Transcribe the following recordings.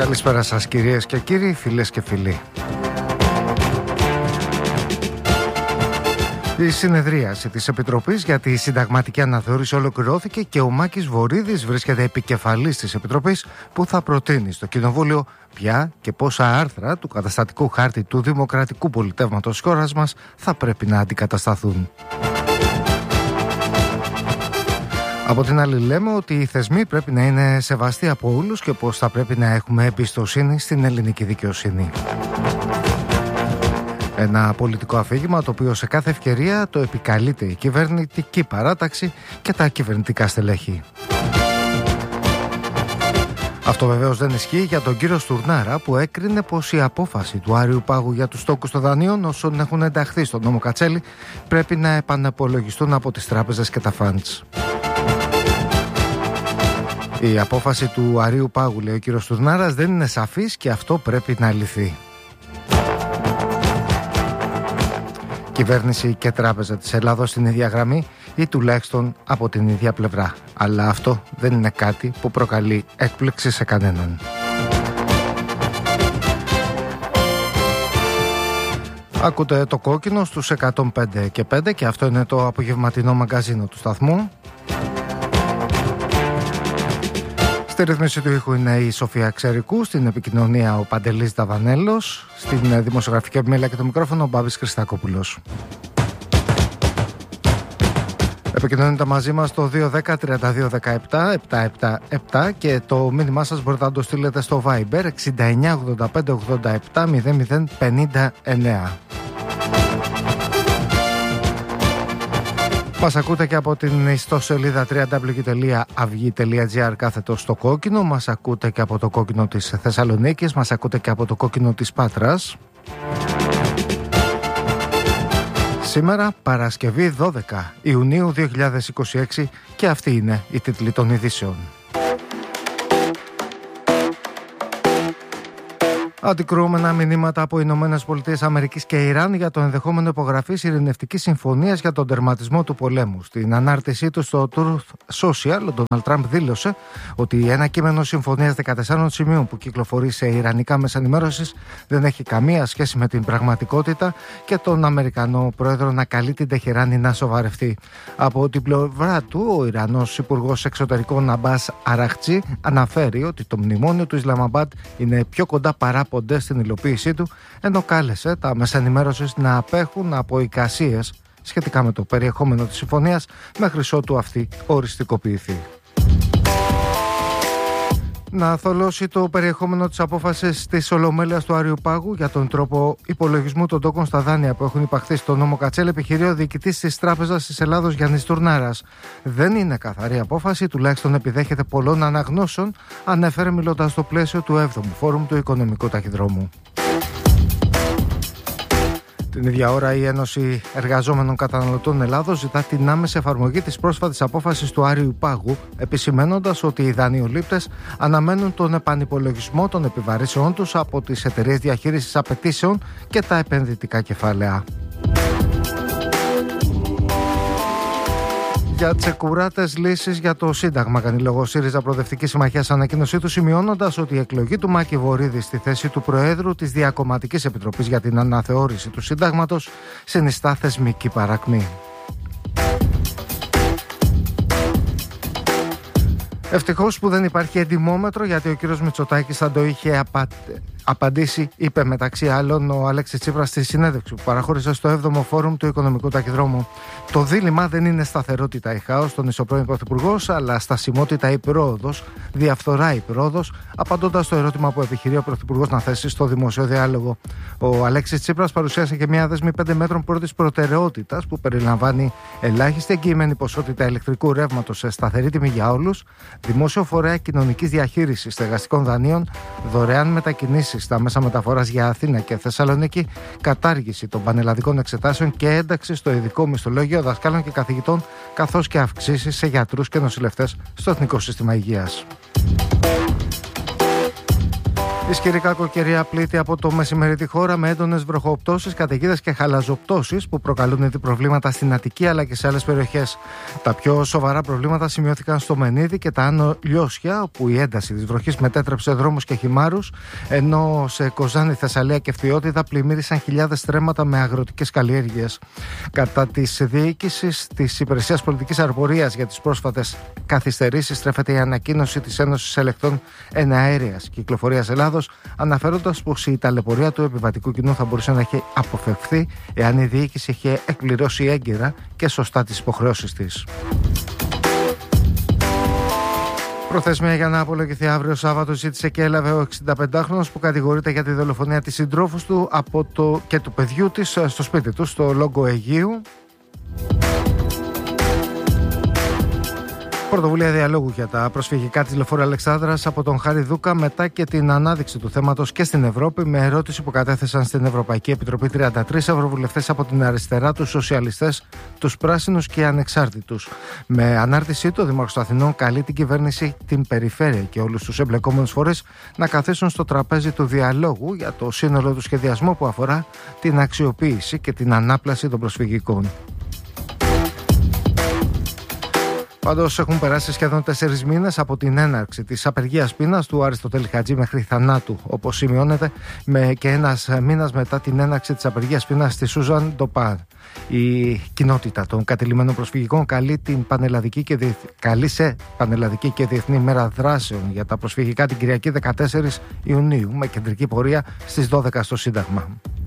Καλησπέρα σας κυρίες και κύριοι, φίλες και φίλοι. Η συνεδρίαση της Επιτροπής για τη Συνταγματική Αναθεώρηση ολοκληρώθηκε και ο Μάκης Βορίδης βρίσκεται επικεφαλής της Επιτροπής που θα προτείνει στο Κοινοβούλιο ποια και πόσα άρθρα του καταστατικού χάρτη του δημοκρατικού πολιτεύματος της χώρας μας θα πρέπει να αντικατασταθούν. Από την άλλη λέμε ότι οι θεσμοί πρέπει να είναι σεβαστοί από όλους και πως θα πρέπει να έχουμε εμπιστοσύνη στην ελληνική δικαιοσύνη. Ένα πολιτικό αφήγημα το οποίο σε κάθε ευκαιρία το επικαλείται η κυβερνητική παράταξη και τα κυβερνητικά στελέχη. Αυτό βεβαίως δεν ισχύει για τον κύριο Στουρνάρα που έκρινε πως η απόφαση του Άριου Πάγου για τους τόκους των δανείων όσων έχουν ενταχθεί στον νόμο Κατσέλη πρέπει να επαναπολογιστούν από τις τράπεζες και τα φαντς. Η απόφαση του Αρίου Πάγου, λέει ο κύριος Στουρνάρας, δεν είναι σαφής και αυτό πρέπει να λυθεί. Κυβέρνηση και τράπεζα της Ελλάδος στην ίδια γραμμή ή τουλάχιστον από την ίδια πλευρά. Αλλά αυτό δεν είναι κάτι που προκαλεί έκπληξη σε κανέναν. Ακούτε το κόκκινο στους 105 και 5 και αυτό είναι το απογευματινό μαγκαζίνο του σταθμού. Στη ρύθμιση του ήχου είναι η Σοφία Ξερικού, στην επικοινωνία ο Παντελής Δαβανέλος, στην δημοσιογραφική επιμέλεια και το μικρόφωνο ο Μπάβης Χριστακόπουλος. Επικοινωνείτε μαζί μας στο 210-3217-777 και το μήνυμά σας μπορείτε να το στείλετε στο Viber 69-85-87-0059. Μας ακούτε και από την ιστοσελίδα www.avgi.gr κάθετο στο κόκκινο. Μας ακούτε και από το κόκκινο της Θεσσαλονίκης. Μας ακούτε και από το κόκκινο της Πάτρας. Σήμερα Παρασκευή 12 Ιουνίου 2026 και αυτή είναι η τίτλη των ειδήσεων. Αντικρουόμενα μηνύματα από Ηνωμένες Πολιτείες Αμερικής και Ιράν για το ενδεχόμενο υπογραφής ειρηνευτικής συμφωνίας για τον τερματισμό του πολέμου. Στην ανάρτησή του στο Truth Social, ο Ντόναλντ Τραμπ δήλωσε ότι ένα κείμενο συμφωνίας 14 σημείων που κυκλοφορεί σε ιρανικά μέσα ενημέρωσης δεν έχει καμία σχέση με την πραγματικότητα και τον Αμερικανό πρόεδρο να καλεί την Τεχεράνη να σοβαρευτεί. Από την πλευρά του, ο Ιρανός Υπουργός Εξωτερικών Αμπάς Αραχτζή αναφέρει ότι το μνημόνιο του Ισλαμαμπάντ είναι πιο κοντά παρά στην υλοποίησή του, ενώ κάλεσε τα μέσα ενημέρωσης να απέχουν από εικασίες σχετικά με το περιεχόμενο της συμφωνίας μέχρι ότου αυτή οριστικοποιηθεί. Να θολώσει το περιεχόμενο της απόφασης της Ολομέλειας του Άριου Πάγου για τον τρόπο υπολογισμού των τόκων στα δάνεια που έχουν υπαχθεί στον νόμο Κατσέλη, επιχειρεί ο διοικητής της Τράπεζας της Ελλάδος Γιάννης Τουρνάρας. Δεν είναι καθαρή απόφαση, τουλάχιστον επιδέχεται πολλών αναγνώσεων, ανέφερε μιλώντας στο πλαίσιο του 7ου Φόρουμ του Οικονομικού Ταχυδρόμου. Την ίδια ώρα, η Ένωση Εργαζόμενων Καταναλωτών Ελλάδος ζητά την άμεση εφαρμογή της πρόσφατης απόφασης του Άριου Πάγου, επισημαίνοντας ότι οι δανειολήπτες αναμένουν τον επανυπολογισμό των επιβαρύσεών τους από τις εταιρείες διαχείρισης απαιτήσεων και τα επενδυτικά κεφάλαια. Για τσεκουράτες λύσεις για το Σύνταγμα, κάνει λόγο ο ΣΥΡΙΖΑ Προοδευτική Συμμαχία σε ανακοίνωσή του, σημειώνοντας ότι η εκλογή του Μάκη Βορίδη στη θέση του Προέδρου της Διακομματικής Επιτροπής για την Αναθεώρηση του Συντάγματος συνιστά θεσμική παρακμή. Ευτυχώς που δεν υπάρχει εντιμόμετρο, γιατί ο κύριος Μητσοτάκης θα το είχε απαντήσει, είπε μεταξύ άλλων ο Αλέξης Τσίπρας στη συνέντευξη που παραχώρησε στο 7ο Φόρουμ του Οικονομικού Ταχυδρόμου. Το δίλημμα δεν είναι σταθερότητα ή χάος των ισοπρώην πρωθυπουργός, αλλά στασιμότητα ή πρόοδος, διαφθορά ή πρόοδος, απαντώντας στο ερώτημα που επιχειρεί ο πρωθυπουργός να θέσει στο δημόσιο διάλογο. Ο Αλέξης Τσίπρας παρουσίασε και μια δέσμη 5 μέτρων πρώτης προτεραιότητας που περιλαμβάνει ελάχιστη εγγυημένη ποσότητα ηλεκτρικού ρεύματος σε σταθερή τιμή για όλους, δημόσιο φορέα κοινωνικής διαχείρισης στεγαστικών δανείων, δωρεάν μετακινήσεις στα μέσα μεταφοράς για Αθήνα και Θεσσαλονίκη, κατάργηση των πανελλαδικών εξετάσεων και ένταξη στο ειδικό μισθολόγιο δασκάλων και καθηγητών, καθώς και αυξήσεις σε γιατρούς και νοσηλευτές στο Εθνικό Σύστημα Υγείας. Ισχυρή κακοκαιρία πλήττει από το μεσημέρι τη χώρα με έντονες βροχοπτώσεις, καταιγίδες και χαλαζοπτώσεις που προκαλούν ήδη προβλήματα στην Αττική αλλά και σε άλλες περιοχές. Τα πιο σοβαρά προβλήματα σημειώθηκαν στο Μενίδη και τα Άνω Λιώσια, όπου η ένταση της βροχής μετέτρεψε δρόμους και χυμάρους, ενώ σε Κοζάνη, Θεσσαλία και Φθιώτιδα πλημμύρισαν χιλιάδες στρέμματα με αγροτικές καλλιέργειες. Κατά της διοίκησης της Υπηρεσίας Πολιτικής Αρπορίας για τις πρόσφατες καθυστερήσεις, στρέφεται η ανακοίνωση της Ένωσης Ελεκτών Εναέριας Κυκλοφορίας Ελλάδος, αναφέροντας πως η ταλαιπωρία του επιβατικού κοινού θα μπορούσε να έχει αποφευχθεί εάν η διοίκηση είχε εκπληρώσει έγκαιρα και σωστά τις υποχρεώσεις της. Προθεσμία για να απολογηθεί αύριο Σάββατο ζήτησε και έλαβε ο 65χρονος που κατηγορείται για τη δολοφονία της συντρόφου του και του παιδιού της στο σπίτι του στο Λόγκο Αιγαίου. Πρωτοβουλία διαλόγου για τα προσφυγικά της Λεωφόρου Αλεξάνδρας από τον Χάρη Δούκα μετά και την ανάδειξη του θέματος και στην Ευρώπη, με ερώτηση που κατέθεσαν στην Ευρωπαϊκή Επιτροπή 33 ευρωβουλευτές από την αριστερά, τους σοσιαλιστές, τους πράσινους και ανεξάρτητους. Με ανάρτησή του, ο Δήμαρχος Αθηνών καλεί την κυβέρνηση, την περιφέρεια και όλους τους εμπλεκόμενους φορείς να καθίσουν στο τραπέζι του διαλόγου για το σύνολο του σχεδιασμού που αφορά την αξιοποίηση και την ανάπλαση των προσφυγικών. Πάντως έχουν περάσει σχεδόν 4 μήνες από την έναρξη της απεργίας πείνας του Αριστοτέλη Χατζή μέχρι θανάτου, όπως σημειώνεται, και ένας μήνας μετά την έναρξη της απεργίας πείνας στη Σούζαν Ντοπάρ. Η κοινότητα των κατελημμένων προσφυγικών καλεί σε πανελλαδική και διεθνή μέρα δράσεων για τα προσφυγικά την Κυριακή 14 Ιουνίου με κεντρική πορεία στις 12 στο Σύνταγμα.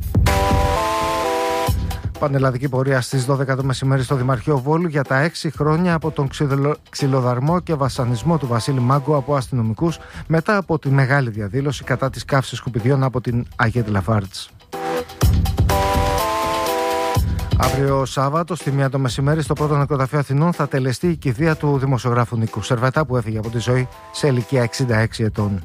Πανελλαδική πορεία στις 12 το μεσημέρι στο Δημαρχείο Βόλου για τα 6 χρόνια από τον ξυλοδαρμό και βασανισμό του Βασίλη Μάγκο από αστυνομικούς μετά από τη μεγάλη διαδήλωση κατά της καύσης σκουπιδιών από την Αγία Λαφάρτς. Αύριο Σάββατο, στη 1 το μεσημέρι, στο πρώτο νεκροταφείο Αθηνών θα τελεστεί η κηδεία του δημοσιογράφου Νίκου Σερβετά που έφυγε από τη ζωή σε ηλικία 66 ετών.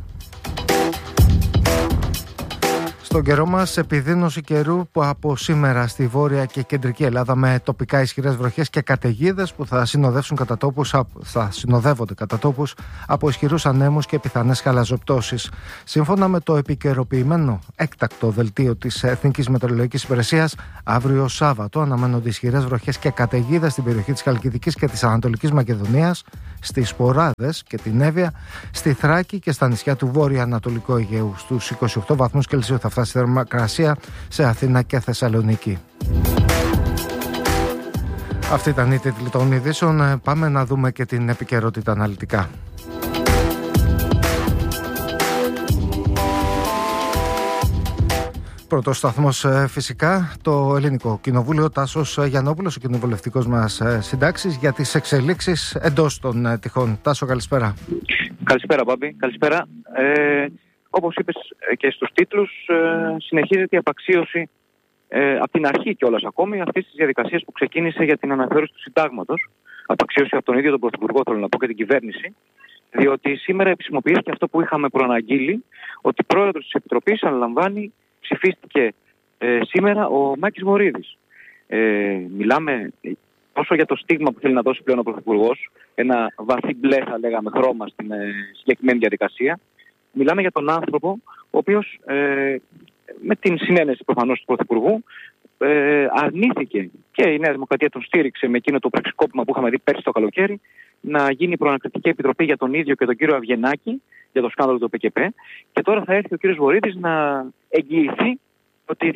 Στον καιρό μας, επιδείνωση καιρού που από σήμερα στη βόρεια και κεντρική Ελλάδα με τοπικά ισχυρές βροχές και καταιγίδες που θα συνοδεύονται κατά τόπους από ισχυρούς ανέμους και πιθανές χαλαζοπτώσεις. Σύμφωνα με το επικαιροποιημένο έκτακτο δελτίο της Εθνικής Μετεωρολογικής Υπηρεσίας, αύριο Σάββατο αναμένονται ισχυρές βροχές και καταιγίδες στην περιοχή της Χαλκιδικής και της Ανατολικής Μακεδονίας, στις Ποράδες και την Εύβοια, στη Θράκη και στα νησιά του Βόρειο-Ανατολικού Αιγαίου. Στους 28 βαθμούς Κελσίου θα φτάσει η θερμοκρασία σε Αθήνα και Θεσσαλονίκη. Αυτή ήταν η τίτλη των ειδήσεων. Πάμε να δούμε και την επικαιρότητα αναλυτικά. Πρώτος σταθμός φυσικά το Ελληνικό Κοινοβούλιο. Τάσος Γιαννόπουλος, ο κοινοβουλευτικός μας συντάξης, για τις εξελίξεις εντός των τυχών. Τάσο, καλησπέρα. Καλησπέρα, Μπάμπη. Καλησπέρα. Όπως είπες και στους τίτλους, συνεχίζεται η απαξίωση από την αρχή κιόλας ακόμη αυτής της διαδικασίας που ξεκίνησε για την αναθεώρηση του συντάγματος. Απαξίωση από τον ίδιο τον Πρωθυπουργό, θέλω να πω, και την κυβέρνηση. Διότι σήμερα επισημοποιήθηκε αυτό που είχαμε προαναγγείλει, ότι πρόεδρος της Επιτροπής αναλαμβάνει, ψηφίστηκε σήμερα ο Μάκης Βορίδης. Μιλάμε όσο για το στίγμα που θέλει να δώσει πλέον ο Πρωθυπουργός, ένα βαθύ μπλε θα λέγαμε χρώμα στην συγκεκριμένη διαδικασία. Μιλάμε για τον άνθρωπο ο οποίος με την συνένεση προφανώς του Πρωθυπουργού αρνήθηκε, και η Νέα Δημοκρατία τον στήριξε με εκείνο το πραξικόπημα που είχαμε δει πέρσι το καλοκαίρι, να γίνει προανακριτική επιτροπή για τον ίδιο και τον κύριο Αβγενάκη για το σκάνδαλο του ΠΚΠ, και τώρα θα έρθει ο κύριος Βορίδης να εγγυηθεί ότι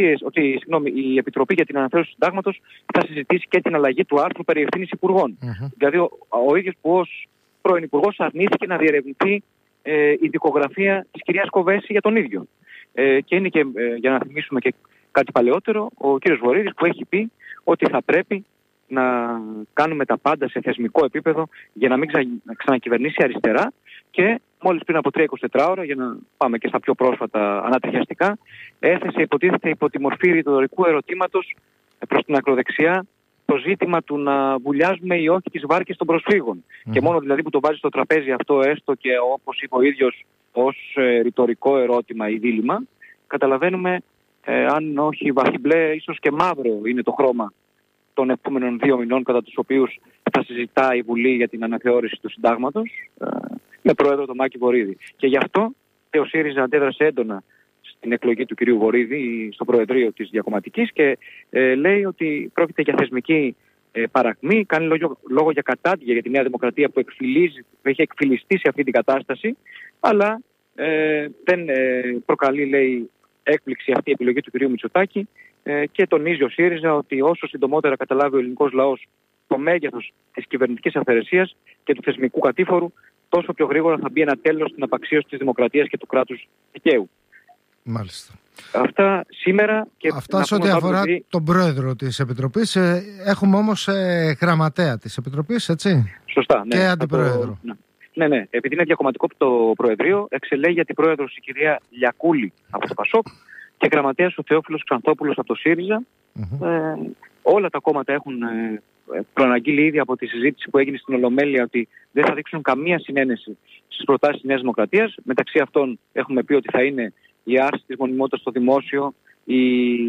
η Επιτροπή για την Αναθεώρηση του Συντάγματος θα συζητήσει και την αλλαγή του άρθρου περί ευθύνης υπουργών. Δηλαδή ο ίδιος που ως πρώην υπουργός αρνήθηκε να διερευνηθεί η δικογραφία της κυρίας Κοβέση για τον ίδιο. Και είναι και, για να θυμίσουμε και κάτι παλαιότερο, ο κύριος Βορίδης που έχει πει ότι θα πρέπει να κάνουμε τα πάντα σε θεσμικό επίπεδο για να μην ξανακυβερνήσει αριστερά, και μόλις πριν από 3-24 ώρα, για να πάμε και στα πιο πρόσφατα ανατριχιαστικά, έθεσε υποτίθεται υπό τη μορφή ρητορικού ερωτήματος προς την ακροδεξιά το ζήτημα του να βουλιάζουμε ή όχι τις βάρκες των προσφύγων. Και μόνο δηλαδή που το βάζει στο τραπέζι αυτό, έστω και όπως είπε ο ίδιος ως ρητορικό ερώτημα ή δίλημμα, καταλαβαίνουμε αν όχι βαθύ μπλε, ίσως και μαύρο είναι το χρώμα των επόμενων 2 μηνών κατά τους οποίους θα συζητά η Βουλή για την αναθεώρηση του Συντάγματος με πρόεδρο τον Μάκη Βορίδη. Και γι' αυτό και ο ΣΥΡΙΖΑ αντέδρασε έντονα στην εκλογή του κυρίου Βορίδη στο Προεδρείο της Διακομματικής και λέει ότι πρόκειται για θεσμική παρακμή, κάνει λόγο για κατάδια για τη Νέα Δημοκρατία που έχει εκφυλιστεί σε αυτή την κατάσταση, αλλά δεν προκαλεί, λέει, έκπληξη αυτή η επιλογή του κυρίου Μητσοτάκη και τονίζει ο ΣΥΡΙΖΑ ότι όσο συντομότερα καταλάβει ο ελληνικός λαός το μέγεθος της κυβερνητικής αυθαιρεσίας και του θεσμικού κατήφορου, τόσο πιο γρήγορα θα μπει ένα τέλος στην απαξίωση της δημοκρατίας και του κράτους δικαίου. Μάλιστα. Αυτά σήμερα. Και αυτά σε ό,τι αφορά τον πρόεδρο της Επιτροπής. Έχουμε όμως γραμματέα της Επιτροπής, έτσι. Σωστά, ναι. Και αντιπρόεδρο. Ναι. Επειδή είναι διακομματικό το Προεδρείο, εξελέγει αντιπρόεδρος η κυρία Λιακούλη από το ΠΑΣΟΚ και γραμματέας ο Θεόφιλος Ξανθόπουλος από το ΣΥΡΙΖΑ. Όλα τα κόμματα έχουν προαναγγείλει ήδη από τη συζήτηση που έγινε στην Ολομέλεια ότι δεν θα δείξουν καμία συνένεση στις προτάσεις της Νέας Δημοκρατίας. Μεταξύ αυτών έχουμε πει ότι θα είναι η άρση της μονιμότητας στο δημόσιο, η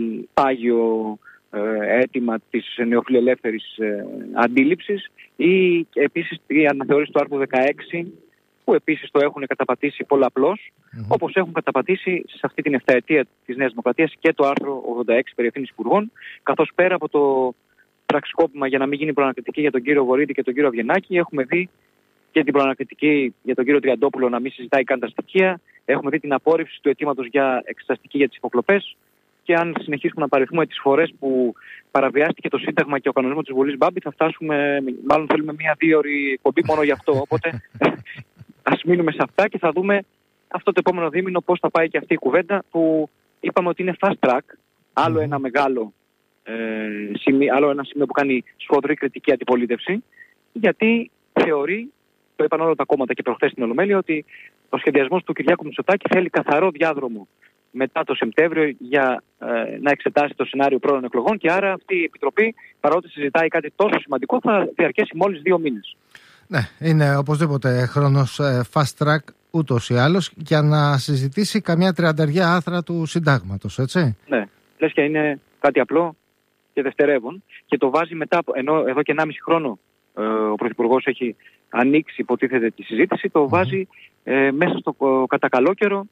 πάγιο αίτημα της νεοφιλελεύθερης αντίληψης ή επίσης η αναθεώρηση του άρθρου 16 που επίσης το έχουν καταπατήσει πολλαπλώς, όπως έχουν καταπατήσει σε αυτή την 7ετία της Νέας Δημοκρατίας και το άρθρο 86 περί ευθύνης υπουργών, καθώς πέρα από το πραξικόπημα για να μην γίνει προανακριτική για τον κύριο Βορίδη και τον κύριο Αβγενάκη, έχουμε δει και την προανακριτική για τον κύριο Τριαντόπουλο να μην συζητάει καν τα στοιχεία. Έχουμε δει την απόρριψη του αιτήματος για εξεταστική για τις υποκλοπές. Και αν συνεχίσουμε να παριθμούμε τις φορές που παραβιάστηκε το Σύνταγμα και ο κανονισμός της Βουλής, Μπάμπη, θα φτάσουμε, μάλλον θέλουμε 1-2 εκπομπή μόνο γι' αυτό. Οπότε ας μείνουμε σε αυτά και θα δούμε αυτό το επόμενο δίμηνο πώς θα πάει και αυτή η κουβέντα που είπαμε ότι είναι fast track. Άλλο ένα μεγάλο σημείο, άλλο ένα σημείο που κάνει σφοδρή κριτική αντιπολίτευση, γιατί θεωρεί, το είπαν όλα τα κόμματα και προχθές στην Ολομέλεια, ότι ο σχεδιασμός του Κυριάκου Μητσοτάκη θέλει καθαρό διάδρομο μετά το Σεπτέμβριο για να εξετάσει το σενάριο πρώην εκλογών και άρα αυτή η Επιτροπή, παρότι συζητάει κάτι τόσο σημαντικό, θα διαρκέσει μόλις 2 μήνες. Ναι, είναι οπωσδήποτε χρόνος fast track ούτως ή άλλως για να συζητήσει καμιά 30 άρθρα του συντάγματος, έτσι. Ναι, λες και είναι κάτι απλό και δευτερεύον και το βάζει μετά, ενώ εδώ και 1,5 χρόνο ο Πρωθυπουργός έχει ανοίξει υποτίθεται τη συζήτηση, το βάζει μέσα στο κατά καλό καιρό.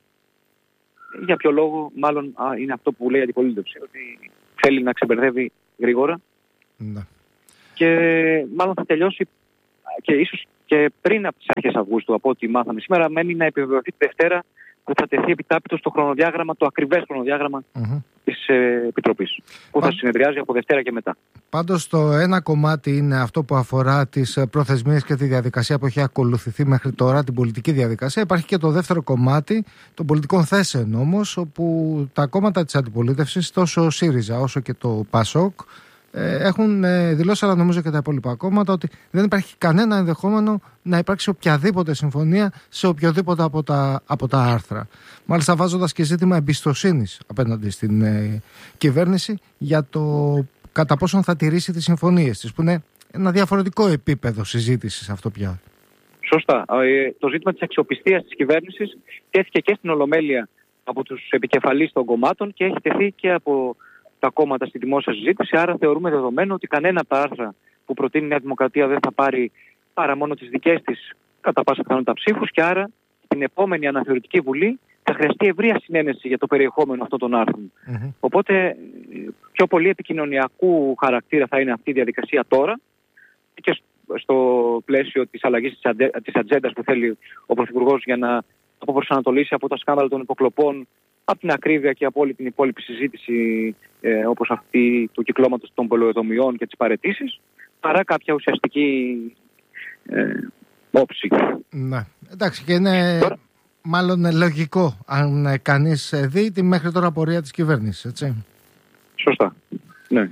Για ποιο λόγο, μάλλον είναι αυτό που λέει η αντιπολίτευση, ότι θέλει να ξεμπερδεύει γρήγορα. Ναι. Και μάλλον θα τελειώσει και ίσως και πριν από τις αρχές Αυγούστου, από ό,τι μάθαμε σήμερα, μένει να επιβεβαιωθεί τη Δευτέρα που θα τεθεί επιτάπητο στο χρονοδιάγραμμα, το ακριβές χρονοδιάγραμμα της Επιτροπής, που θα συνεδριάζει από Δευτέρα και μετά. Πάντως το ένα κομμάτι είναι αυτό που αφορά τις προθεσμίες και τη διαδικασία που έχει ακολουθηθεί μέχρι τώρα, την πολιτική διαδικασία. Υπάρχει και το δεύτερο κομμάτι των πολιτικών θέσεων όμως, όπου τα κόμματα της αντιπολίτευσης, τόσο ο ΣΥΡΙΖΑ όσο και το ΠΑΣΟΚ, έχουν δηλώσει, αλλά νομίζω και τα υπόλοιπα κόμματα, ότι δεν υπάρχει κανένα ενδεχόμενο να υπάρξει οποιαδήποτε συμφωνία σε οποιοδήποτε από τα άρθρα. Μάλιστα βάζοντας και ζήτημα εμπιστοσύνης απέναντι στην κυβέρνηση για το κατά πόσον θα τηρήσει τις συμφωνίες της, που είναι ένα διαφορετικό επίπεδο συζήτησης αυτό πια. Σωστά. Το ζήτημα της αξιοπιστίας της κυβέρνησης τέθηκε και στην Ολομέλεια από τους επικεφαλείς των κομμάτων και έχει τεθεί και από τα κόμματα στη δημόσια συζήτηση. Άρα θεωρούμε δεδομένο ότι κανένα από τα άρθρα που προτείνει η Νέα Δημοκρατία δεν θα πάρει παρά μόνο τις δικές της κατά πάσα πιθανότητα ψήφους και άρα την επόμενη αναθεωρητική βουλή θα χρειαστεί ευρεία συνένεση για το περιεχόμενο αυτών των άρθρων. Οπότε πιο πολύ επικοινωνιακού χαρακτήρα θα είναι αυτή η διαδικασία τώρα και στο πλαίσιο της αλλαγής της ατζέντας που θέλει ο Πρωθυπουργός για να αποπροσανατολίσει από τα σκάνδαλα των υποκλοπών, από την ακρίβεια και από όλη την υπόλοιπη συζήτηση όπως αυτή του κυκλώματος των πολεοδομιών και τις παραιτήσεις, παρά κάποια ουσιαστική όψη. Ναι, εντάξει, και είναι μάλλον λογικό αν κανείς δει τη μέχρι τώρα πορεία της κυβέρνησης, έτσι. Σωστά, ναι.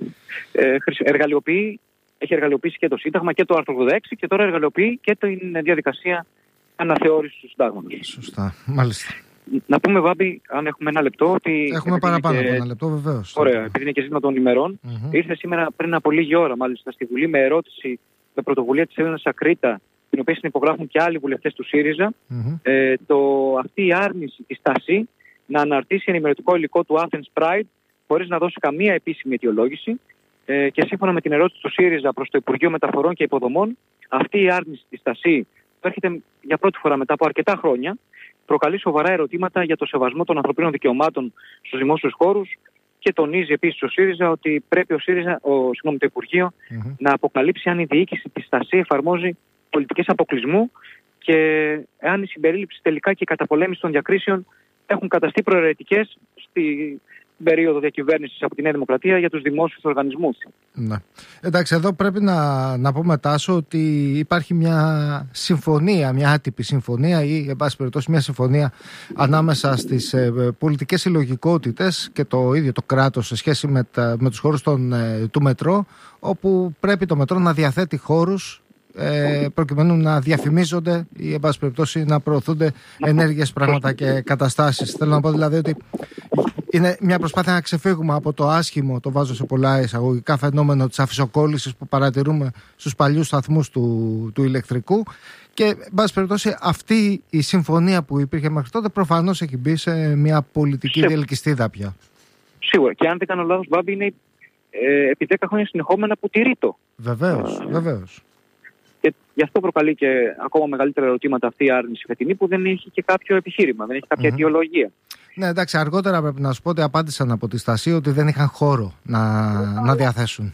Έχει εργαλειοποιήσει και το Σύνταγμα και το άρθρο 86 και τώρα εργαλειοποιεί και την διαδικασία αναθεώρησης του Συντάγματος. Σωστά, μάλιστα. Να πούμε, Βάμπη, αν έχουμε ένα λεπτό, ότι. Έχουμε παραπάνω από ένα λεπτό, βεβαίως. Ωραία, επειδή είναι και ζήτημα των ημερών. Ήρθε σήμερα πριν από λίγη ώρα, μάλιστα, στη Βουλή με ερώτηση με πρωτοβουλία της Έλληνας Ακρίτα, την οποία συνυπογράφουν και άλλοι βουλευτές του ΣΥΡΙΖΑ, αυτή η άρνηση της ΤΑΣΥ να αναρτήσει ενημερωτικό υλικό του Athens Pride χωρίς να δώσει καμία επίσημη αιτιολόγηση. Και σύμφωνα με την ερώτηση του ΣΥΡΙΖΑ προς το Υπουργείο Μεταφορών και Υποδομών, αυτή η άρνηση της ΤΑΣΥ έρχεται για πρώτη φορά μετά από αρκετά χρόνια προκαλεί σοβαρά ερωτήματα για το σεβασμό των ανθρωπίνων δικαιωμάτων στους δημόσιους χώρους και τονίζει επίσης ο ΣΥΡΙΖΑ ότι πρέπει το Υπουργείο να αποκαλύψει αν η διοίκηση της ΣΤΑΣΥ εφαρμόζει πολιτικές αποκλεισμού και αν η συμπερίληψη τελικά και η καταπολέμηση των διακρίσεων έχουν καταστεί προαιρετικές στην περίοδο διακυβέρνησης από τη Νέα Δημοκρατία για τους δημόσιους οργανισμούς. Ναι. Εντάξει, εδώ πρέπει να πούμε, Τάσο, ότι υπάρχει μια συμφωνία, μια άτυπη συμφωνία ή, εν πάση περιπτώσει, μια συμφωνία ανάμεσα στις πολιτικές συλλογικότητες και το ίδιο το κράτος σε σχέση με τους χώρους του μετρό, όπου πρέπει το μετρό να διαθέτει χώρους προκειμένου να διαφημίζονται ή, εν πάση περιπτώσει, να προωθούνται ενέργειες, πράγματα και καταστάσεις. Θέλω να πω δηλαδή ότι είναι μια προσπάθεια να ξεφύγουμε από το άσχημο, το βάζω σε πολλά εισαγωγικά, φαινόμενο της αφισοκόλλησης που παρατηρούμε στους παλιούς σταθμούς του ηλεκτρικού. Και, εν πάση περιπτώσει, αυτή η συμφωνία που υπήρχε μέχρι τότε προφανώς έχει μπει σε μια πολιτική διελκυστίδα πια. Σίγουρα. Και αν δεν κάνω λάθος, Μπάμπη, είναι επί 10 χρόνια συνεχόμενα που τηρεί το. Βεβαίως. Και γι' αυτό προκαλεί και ακόμα μεγαλύτερα ερωτήματα αυτή η άρνηση φετινή, που δεν έχει και κάποιο επιχείρημα, δεν έχει κάποια αιτιολογία. Ναι, εντάξει, αργότερα πρέπει να σου πω ότι απάντησαν από τη ΣΤΑΣΥ ότι δεν είχαν χώρο να διαθέσουν.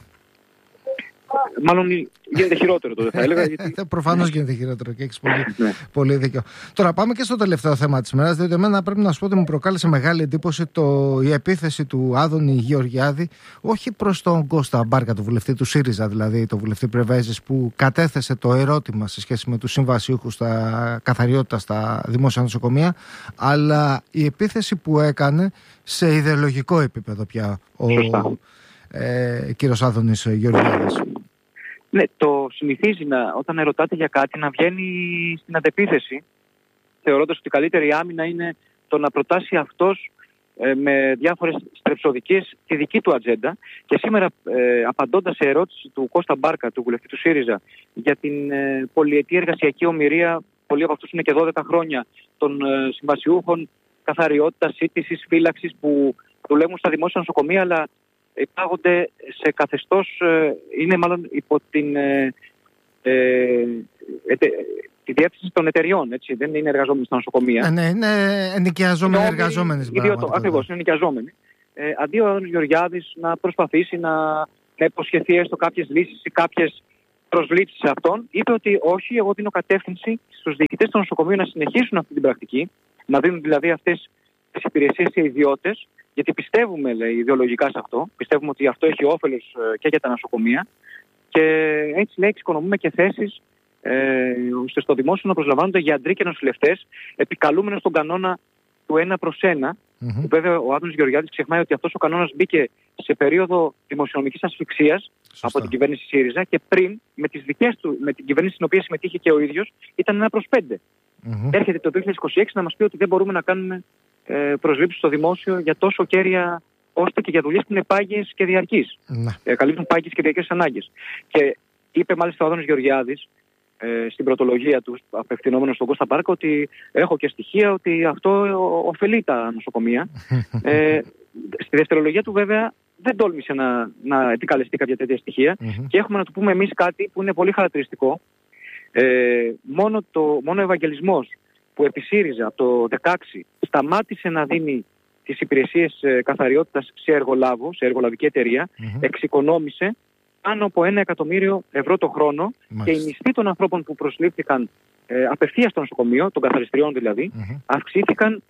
Μάλλον γίνεται χειρότερο τότε, θα έλεγα. Γιατί... Προφανώς γίνεται χειρότερο και έχεις πολύ δίκιο. Τώρα πάμε και στο τελευταίο θέμα της ημέρας, διότι εμένα πρέπει να σου πω ότι μου προκάλεσε μεγάλη εντύπωση η επίθεση του Άδωνη Γεωργιάδη, όχι προς τον Κώστα Μπάρκα, τον βουλευτή του ΣΥΡΙΖΑ, δηλαδή τον βουλευτή Πρεβέζης, που κατέθεσε το ερώτημα σε σχέση με τους συμβασιούχους στα καθαριότητα στα δημόσια νοσοκομεία, αλλά η επίθεση που έκανε σε ιδεολογικό επίπεδο πια ο κύριος Άδωνης Γεωργιάδης. Ναι, το συνηθίζει όταν ερωτάτε για κάτι να βγαίνει στην αντεπίθεση, θεωρώντας ότι η καλύτερη άμυνα είναι το να προτάσει αυτός με διάφορες στρεψοδικές τη δική του ατζέντα. Και σήμερα, απαντώντας σε ερώτηση του Κώστα Μπάρκα, του βουλευτή του ΣΥΡΙΖΑ, για την πολυετή εργασιακή ομηρία, πολλοί από αυτούς είναι και 12 χρόνια, των συμβασιούχων καθαριότητας, σύντησης, φύλαξης που δουλεύουν στα δημόσια νοσοκομεία, αλλά υπάγονται σε καθεστώς, είναι μάλλον υπό τη διεύθυνση των εταιριών, έτσι, δεν είναι εργαζόμενοι στα νοσοκομεία. Ναι, είναι ενοικιαζόμενοι εργαζόμενοι. Ακριβώς, είναι ενοικιαζόμενοι. Αντί ο Άδωνης Γεωργιάδης να προσπαθήσει να υποσχεθεί έστω κάποιες λύσεις ή κάποιες προσλήψεις σε αυτόν, είπε ότι όχι, εγώ δίνω κατεύθυνση στους διοικητές των νοσοκομείων να συνεχίσουν αυτή την πρακτική, να δίνουν δηλαδή αυτές τις υπηρεσίες σε ιδιώτες, γιατί πιστεύουμε, λέει, ιδεολογικά σε αυτό. Πιστεύουμε ότι αυτό έχει όφελος και για τα νοσοκομεία. Και έτσι, λέει, εξοικονομούμε και θέσεις ώστε στο δημόσιο να προσλαμβάνονται γιατροί και νοσηλευτές, επικαλούμενος τον κανόνα του 1/1. Βέβαια, ο Άδωνης Γεωργιάδης ξεχνάει ότι αυτός ο κανόνας μπήκε σε περίοδο δημοσιονομικής ασφυξίας από την κυβέρνηση ΣΥΡΙΖΑ και πριν με την κυβέρνηση στην οποία συμμετείχε και ο ίδιος ήταν 1/5. Έρχεται το 2026 να μας πει ότι δεν μπορούμε να κάνουμε προσλήψεις στο δημόσιο για τόσο κέρια, ώστε και για δουλειές που είναι πάγιες και διαρκείς. Καλύπτουν πάγιες και διαρκείς ανάγκες. Και είπε μάλιστα ο Άδωνης Γεωργιάδης στην πρωτολογία του, απευθυνόμενος στον Κώστα Μπάρκα, ότι έχω και στοιχεία ότι αυτό ωφελεί τα νοσοκομεία. Στη δευτερολογία του, βέβαια, δεν τόλμησε να επικαλεστεί κάποια τέτοια στοιχεία. Και έχουμε να του πούμε εμείς κάτι που είναι πολύ χαρακτηριστικό. Μόνο ο Ευαγγελισμός, που επί ΣΥΡΙΖΑ από το 2016 σταμάτησε να δίνει τις υπηρεσίες καθαριότητας σε εργολάβο, σε εργολαβική εταιρεία, εξοικονόμησε πάνω από 1 εκατομμύριο ευρώ το χρόνο. Και οι μισθοί των ανθρώπων που προσλήφθηκαν απευθείας στο νοσοκομείο, των καθαριστριών δηλαδή, αυξήθηκαν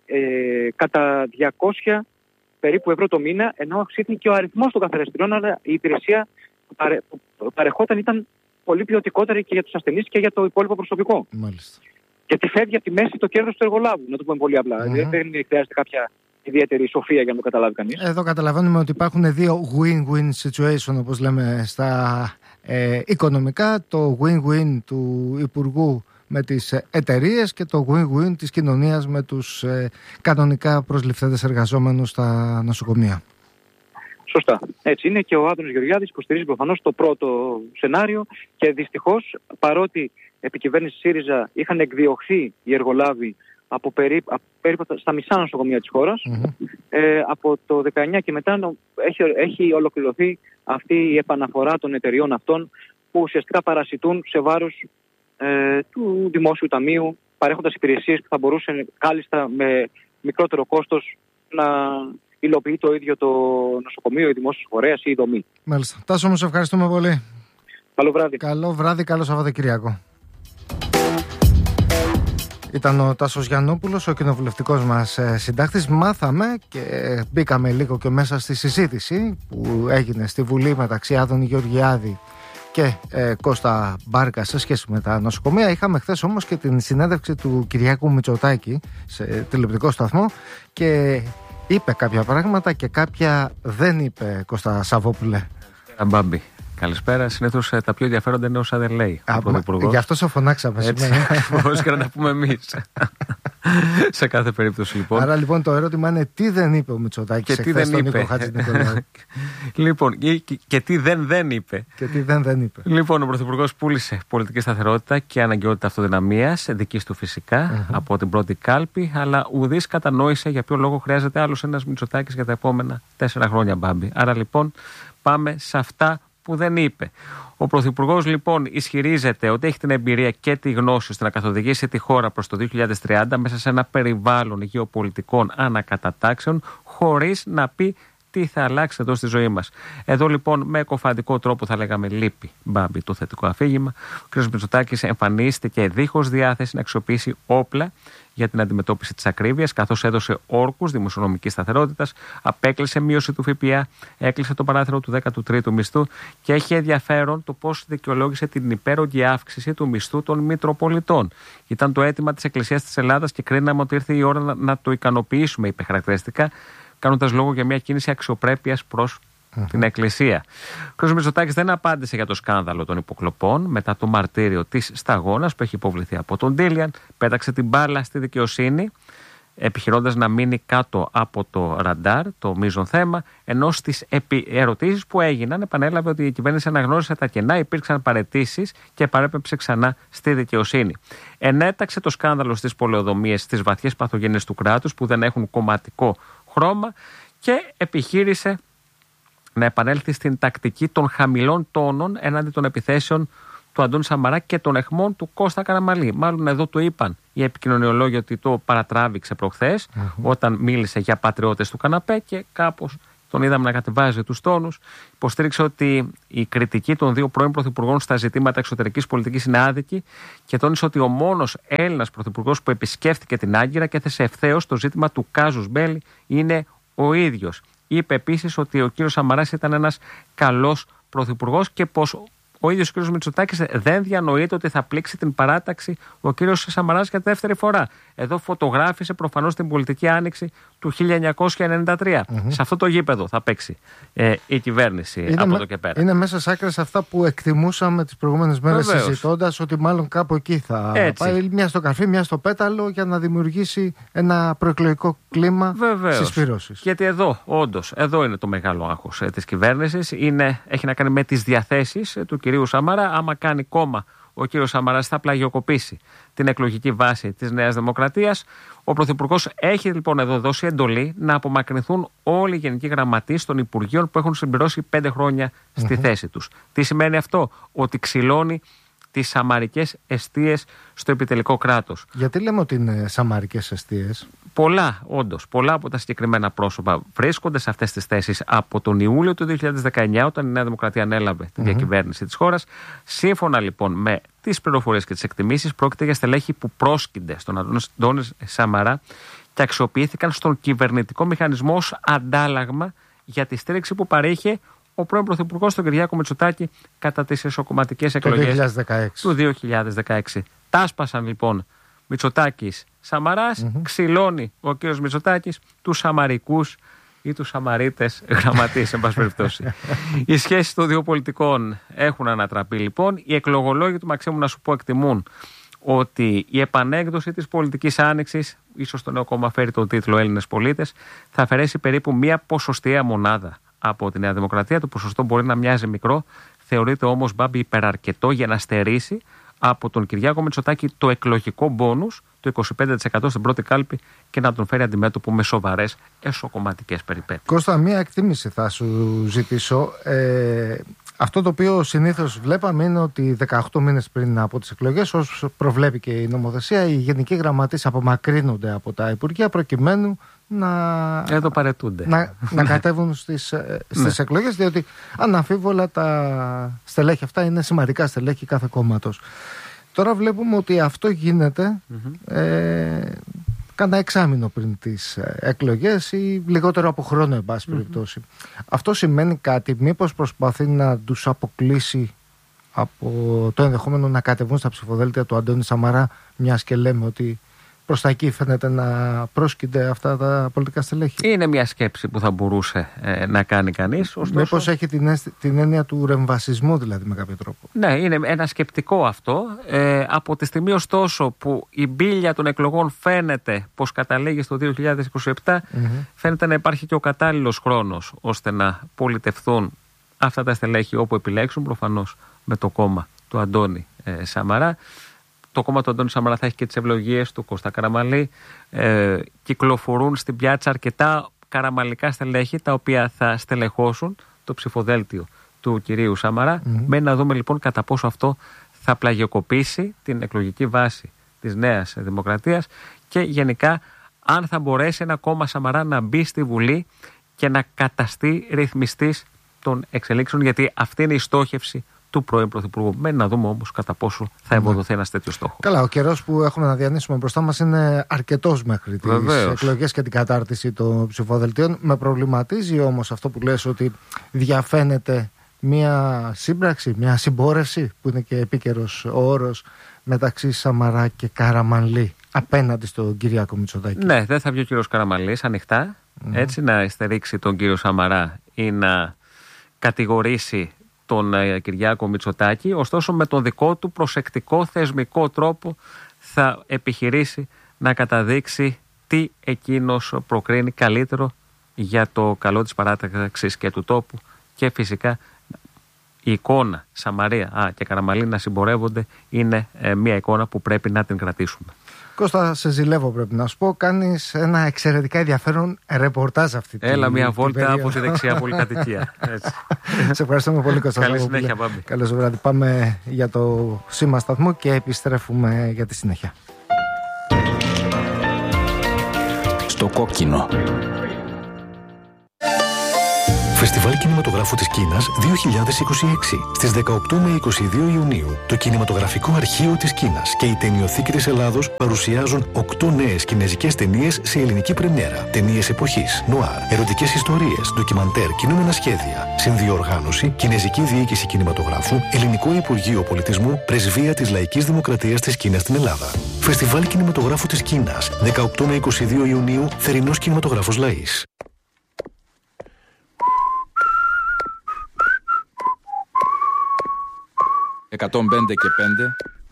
κατά 200 περίπου ευρώ το μήνα, ενώ αυξήθηκε και ο αριθμός των καθαριστριών, αλλά η υπηρεσία που παρεχόταν ήταν πολύ ποιοτικότερη και για τους ασθενείς και για το υπόλοιπο προσωπικό. Μάλιστα. Γιατί φεύγει από τη μέση το κέρδος του εργολάβου, να το πούμε πολύ απλά. Δεν χρειάζεται κάποια ιδιαίτερη σοφία για να το καταλάβει κανείς. Εδώ καταλαβαίνουμε ότι υπάρχουν δύο win-win situation, όπως λέμε στα οικονομικά. Το win-win του Υπουργού με τις εταιρείες και το win-win της κοινωνίας με τους κανονικά προσληφθέντες εργαζόμενους στα νοσοκομεία. Σωστά. Έτσι είναι, και ο Άδωνης Γεωργιάδης υποστηρίζει προφανώς το πρώτο σενάριο και δυστυχώς, παρότι επί κυβέρνηση ΣΥΡΙΖΑ είχαν εκδιωχθεί οι εργολάβοι από περίπου στα μισά νοσοκομεία της χώρας, από το 19 και μετά έχει ολοκληρωθεί αυτή η επαναφορά των εταιριών αυτών που ουσιαστικά παρασιτούν σε βάρος του Δημόσιου Ταμείου, παρέχοντας υπηρεσίες που θα μπορούσε κάλλιστα με μικρότερο κόστος να υλοποιεί το ίδιο το νοσοκομείο, η δημόσιος φορέας ή η δομή. Μάλιστα. Τάσο, όμως ευχαριστούμε πολύ. Καλό βράδυ. Καλό βράδυ, καλό Σαββατοκύριακο. Ήταν ο Τάσος Γιαννόπουλος, ο κοινοβουλευτικός μας συντάκτης. Μάθαμε και μπήκαμε λίγο και μέσα στη συζήτηση που έγινε στη Βουλή μεταξύ Άδωνη Γεωργιάδη και Κώστα Μπάρκα σε σχέση με τα νοσοκομεία. Είχαμε χθες όμως και την συνέντευξη του Κυριάκου Μητσοτάκη σε τηλεοπτικό σταθμό και είπε κάποια πράγματα και κάποια δεν είπε, Κώστα Σαββόπουλε. Μπάμπη. Καλησπέρα. Συνήθως τα πιο ενδιαφέροντα είναι όσα δεν λέει ο Πρωθυπουργός. Γι' αυτό σε φωνάξαμε σήμερα. Πώς και να τα πούμε εμείς. Σε κάθε περίπτωση λοιπόν. Άρα λοιπόν το ερώτημα είναι τι δεν είπε ο Μητσοτάκης εχθές στον Νίκο Χατζηνικολάου. Λοιπόν, και τι δεν είπε. Και τι δεν είπε. Λοιπόν, ο Πρωθυπουργός πούλησε πολιτική σταθερότητα και αναγκαιότητα αυτοδυναμίας, δικής του φυσικά, από την πρώτη κάλπη, αλλά ουδής κατανόησε για ποιο λόγο χρειάζεται άλλος ένας Μητσοτάκης για τα επόμενα 4 χρόνια, Μπάμπη. Άρα λοιπόν πάμε σε αυτά που δεν είπε. Ο Πρωθυπουργός λοιπόν ισχυρίζεται ότι έχει την εμπειρία και τη γνώση ώστε να καθοδηγήσει τη χώρα προς το 2030 μέσα σε ένα περιβάλλον γεωπολιτικών ανακατατάξεων, χωρίς να πει τι θα αλλάξει εδώ στη ζωή μας. Εδώ λοιπόν με εκοφαντικό τρόπο θα λέγαμε λείπει, Μπάμπη, το θετικό αφήγημα. Ο κ. Μητσοτάκης εμφανίστηκε δίχως διάθεση να αξιοποιήσει όπλα για την αντιμετώπιση της ακρίβειας, καθώς έδωσε όρκους δημοσιονομικής σταθερότητας, απέκλεισε μείωση του ΦΠΑ, έκλεισε το παράθυρο του 13ου μισθού και έχει ενδιαφέρον το πώς δικαιολόγησε την υπέρογγη αύξηση του μισθού των Μητροπολιτών. Ήταν το αίτημα της Εκκλησίας της Ελλάδας και κρίναμε ότι ήρθε η ώρα να το ικανοποιήσουμε, είπε χαρακτηριστικά, κάνοντας λόγο για μια κίνηση αξιοπρέπειας προς την Εκκλησία. Ο κ. Μητσοτάκης δεν απάντησε για το σκάνδαλο των υποκλοπών μετά το μαρτύριο της σταγόνας που έχει υποβληθεί από τον Ντίλιαν. Πέταξε την μπάλα στη δικαιοσύνη, επιχειρώντας να μείνει κάτω από το ραντάρ, το μείζον θέμα, ενώ στις ερωτήσεις που έγιναν επανέλαβε ότι η κυβέρνηση αναγνώρισε τα κενά, υπήρξαν παραιτήσεις και παρέπεψε ξανά στη δικαιοσύνη. Ενέταξε το σκάνδαλο στις πολεοδομίες, στις βαθιές παθογένειες του κράτους που δεν έχουν κομματικό χρώμα και επιχείρησε να επανέλθει στην τακτική των χαμηλών τόνων έναντι των επιθέσεων του Αντώνη Σαμαρά και των αιχμών του Κώστα Καραμανλή. Μάλλον εδώ το είπαν οι επικοινωνιολόγοι ότι το παρατράβηξε προχθές όταν μίλησε για πατριώτες του καναπέ και κάπως τον είδαμε να κατεβάζει τους τόνους. Υποστήριξε ότι η κριτική των δύο πρώην πρωθυπουργών στα ζητήματα εξωτερικής πολιτικής είναι άδικη και τόνισε ότι ο μόνος Έλληνας πρωθυπουργός που επισκέφτηκε την Άγκυρα και έθεσε ευθέως το ζήτημα του κάζους μπέλι είναι ο ίδιος. Είπε επίσης ότι ο κύριος Σαμαράς ήταν ένας καλός πρωθυπουργός και πως ο ίδιος ο κύριος Μητσοτάκης δεν διανοείται ότι θα πλήξει την παράταξη ο κύριος Σαμαράς για δεύτερη φορά. Εδώ φωτογράφησε προφανώς την πολιτική άνοιξη του 1993. Σε αυτό το γήπεδο θα παίξει η κυβέρνηση από εδώ και πέρα. Είναι μέσα σ' άκρες αυτά που εκτιμούσαμε τις προηγούμενες μέρες συζητώντας ότι μάλλον κάπου εκεί θα πάει, μια στο καρφί, μια στο πέταλο, για να δημιουργήσει ένα προεκλογικό κλίμα συσπήρωσης. Γιατί εδώ, όντως, εδώ είναι το μεγάλο άγχος της κυβέρνησης. Έχει να κάνει με τις διαθέσεις του κυρίου Σαμαρά. Άμα κάνει κόμμα ο κύριος Σαμαράς θα πλαγιοκοπήσει την εκλογική βάση της Νέας Δημοκρατίας. Ο Πρωθυπουργός έχει λοιπόν εδώ δώσει εντολή να απομακρυνθούν όλοι οι γενικοί γραμματείς των Υπουργείων που έχουν συμπληρώσει 5 χρόνια στη θέση τους. Τι σημαίνει αυτό? Ότι ξυλώνει τις σαμαρικές εστίες στο επιτελικό κράτος. Γιατί λέμε ότι είναι σαμαρικές εστίες? Πολλά, όντως, πολλά από τα συγκεκριμένα πρόσωπα βρίσκονται σε αυτές τις θέσεις από τον Ιούλιο του 2019, όταν η Νέα Δημοκρατία ανέλαβε τη διακυβέρνηση της χώρας. Σύμφωνα λοιπόν με τις πληροφορίες και τις εκτιμήσεις, πρόκειται για στελέχη που πρόσκυνται στον Αντώνη Σαμαρά και αξιοποιήθηκαν στον κυβερνητικό μηχανισμό ως αντάλλαγμα για τη στήριξη που παρήχε ο πρώην Πρωθυπουργός τον Κυριάκο Μητσοτάκη κατά τις εσωκομματικές εκλογές του 2016. Τάσπασαν λοιπόν Μητσοτάκης Σαμαράς, ξυλώνει ο κύριος Μητσοτάκης τους Σαμαρικούς ή τους Σαμαρίτες γραμματείς, εν πάση περιπτώσει. Οι σχέσεις των δύο πολιτικών έχουν ανατραπεί λοιπόν. Οι εκλογολόγοι του Μαξίμου, να σου πω, εκτιμούν ότι η επανέκδοση της πολιτικής άνοιξης, ίσως το νέο κόμμα φέρει τον τίτλο Έλληνες πολίτες, θα αφαιρέσει περίπου μία ποσοστιαία μονάδα από τη Νέα Δημοκρατία. Το ποσοστό μπορεί να μοιάζει μικρό, θεωρείται όμως, Μπάμπη, υπεραρκετό για να στερήσει από τον Κυριάκο Μητσοτάκη το εκλογικό μπόνους, το 25% στην πρώτη κάλπη, και να τον φέρει αντιμέτωπο με σοβαρές εσωκομματικές περιπέτειες. Κώστα, μία εκτίμηση θα σου ζητήσω. Αυτό το οποίο συνήθως βλέπαμε είναι ότι 18 μήνες πριν από τις εκλογές, όσο προβλέπει και η νομοθεσία, οι γενικοί γραμματείς απομακρύνονται από τα Υπουργεία προκειμένου εδώ παρετούνται. να κατέβουν στις εκλογές, διότι αναμφίβολα τα στελέχη αυτά είναι σημαντικά στελέχη κάθε κόμματος. Τώρα βλέπουμε ότι αυτό γίνεται κάνα εξάμηνο πριν τις εκλογές ή λιγότερο από χρόνο, εν πάση περιπτώσει. Αυτό σημαίνει κάτι? Μήπως προσπαθεί να τους αποκλείσει από το ενδεχόμενο να κατεβούν στα ψηφοδέλτια του Αντώνη Σαμαρά, μιας και λέμε ότι προς τα εκεί φαίνεται να πρόσκυνται αυτά τα πολιτικά στελέχη? Είναι μια σκέψη που θα μπορούσε να κάνει κανείς. Μήπως έχει την έννοια του ρεμβασισμού, δηλαδή, με κάποιο τρόπο? Ναι, είναι ένα σκεπτικό αυτό. Από τη στιγμή ωστόσο που η μπίλια των εκλογών φαίνεται πως καταλήγει στο 2027, φαίνεται να υπάρχει και ο κατάλληλος χρόνος ώστε να πολιτευθούν αυτά τα στελέχη όπου επιλέξουν, προφανώς με το κόμμα του Αντώνη Σαμαρά. Το κόμμα του Αντώνη Σαμαρά θα έχει και τις ευλογίες του Κώστα Καραμανλή. Κυκλοφορούν στην πιάτσα αρκετά καραμανλικά στελέχη, τα οποία θα στελεχώσουν το ψηφοδέλτιο του κυρίου Σαμαρά. Μένει να δούμε λοιπόν κατά πόσο αυτό θα πλαγιοκοπήσει την εκλογική βάση της Νέας Δημοκρατίας και γενικά αν θα μπορέσει ένα κόμμα Σαμαρά να μπει στη Βουλή και να καταστεί ρυθμιστής των εξελίξεων, γιατί αυτή είναι η στόχευση του πρώην Πρωθυπουργού. Μένει να δούμε όμως κατά πόσο θα ευοδοθεί ένας τέτοιος στόχος. Καλά, ο καιρός που έχουμε να διανύσουμε μπροστά μας είναι αρκετός μέχρι τις εκλογές και την κατάρτιση των ψηφοδελτίων. Με προβληματίζει όμως αυτό που λες, ότι διαφαίνεται μια σύμπραξη, μια συμπόρευση, που είναι και επίκαιρος ο όρος, μεταξύ Σαμαρά και Καραμανλή απέναντι στον Κυριάκο Μητσοτάκη. Ναι, δεν θα βγει ο κύριος Καραμανλής ανοιχτά έτσι να στερήξει τον κύριο Σαμαρά ή να κατηγορήσει τον Κυριάκο Μητσοτάκη, ωστόσο με τον δικό του προσεκτικό θεσμικό τρόπο θα επιχειρήσει να καταδείξει τι εκείνος προκρίνει καλύτερο για το καλό της παράταξης και του τόπου, και φυσικά η εικόνα Σαμαρία και Καραμανλή να συμπορεύονται είναι μια εικόνα που πρέπει να την κρατήσουμε. Κώστα, σε ζηλεύω, πρέπει να σου πω. Κάνεις ένα εξαιρετικά ενδιαφέρον ρεπορτάζ αυτή τη Έλα μια βόλτα από τη δεξιά πολυκατοικία. Σε ευχαριστούμε πολύ, Κώστα. Καλή συνέχεια, Μπάμπη. Καλώς βράδυ. Πάμε για το σήμα σταθμό και επιστρέφουμε για τη συνέχεια. Στο κόκκινο. Φεστιβάλ Κινηματογράφου της Κίνας 2026. Στις 18 με 22 Ιουνίου, το Κινηματογραφικό Αρχείο της Κίνας και η Ταινιοθήκη της Ελλάδος παρουσιάζουν 8 νέες κινεζικές ταινίες σε ελληνική πρεμιέρα. Ταινίες εποχής, νουάρ, ερωτικές ιστορίες, ντοκιμαντέρ, κινούμενα σχέδια. Συνδιοργάνωση, Κινεζική Διοίκηση Κινηματογράφου, Ελληνικό Υπουργείο Πολιτισμού, Πρεσβεία της Λαϊκής Δημοκρατίας της Κίνας στην Ελλάδα. Φεστιβάλ Κινηματογράφου της Κίνας 18 με 22 Ιουνίου, Θερινός Κινηματογράφος Λαΐς. 105 και 5